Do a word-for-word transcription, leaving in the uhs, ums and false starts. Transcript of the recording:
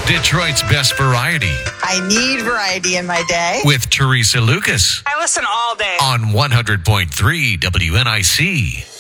Detroit's best variety. I need variety in my day. With Teresa Lucas. I listen all day. On one hundred point three W N I C.